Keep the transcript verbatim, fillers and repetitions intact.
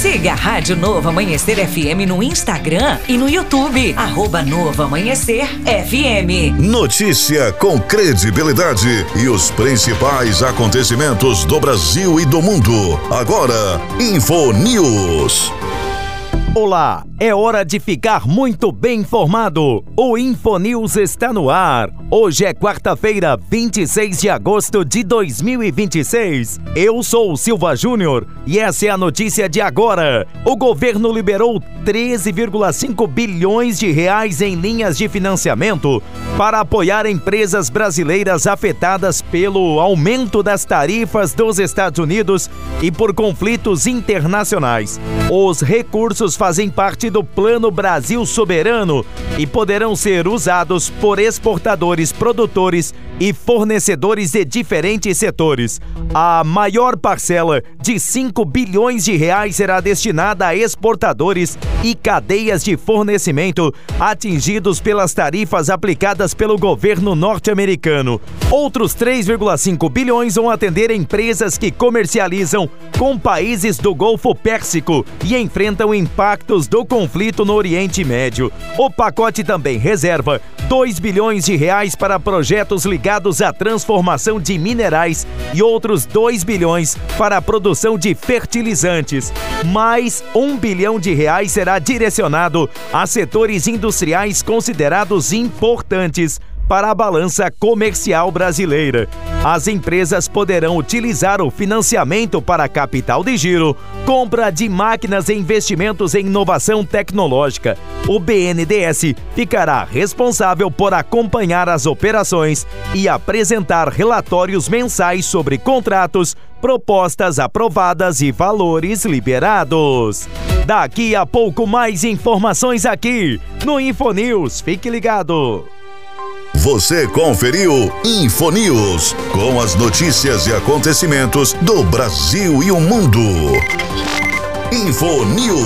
Siga a Rádio Novo Amanhecer F M no Instagram e no YouTube, arroba Novo Amanhecer F M. Notícia com credibilidade e os principais acontecimentos do Brasil e do mundo. Agora, Infonews. Olá, é hora de ficar muito bem informado. O Infonews está no ar. Hoje é quarta-feira, vinte e seis de agosto de dois mil e vinte e seis. Eu sou o Silva Júnior e essa é a notícia de agora. O governo liberou treze vírgula cinco bilhões de reais em linhas de financiamento para apoiar empresas brasileiras afetadas pelo aumento das tarifas dos Estados Unidos e por conflitos internacionais. Os recursos fazem parte do Plano Brasil Soberano e poderão ser usados por exportadores, produtores e fornecedores de diferentes setores. A maior parcela, de cinco bilhões de reais, será destinada a exportadores e cadeias de fornecimento atingidos pelas tarifas aplicadas pelo governo norte-americano. Outros três vírgula cinco bilhões vão atender empresas que comercializam com países do Golfo Pérsico e enfrentam impactos do conflito no Oriente Médio. O pacote também reserva dois bilhões de reais para projetos ligados à transformação de minerais e outros dois bilhões para a produção de fertilizantes. Mais um bilhão de reais será direcionado a setores industriais considerados importantes para a balança comercial brasileira. As empresas poderão utilizar o financiamento para capital de giro, compra de máquinas e investimentos em inovação tecnológica. O B N D E S ficará responsável por acompanhar as operações e apresentar relatórios mensais sobre contratos, propostas aprovadas e valores liberados. Daqui a pouco mais informações aqui no Infonews. Fique ligado. Você conferiu Infonews, com as notícias e acontecimentos do Brasil e o mundo. Infonews.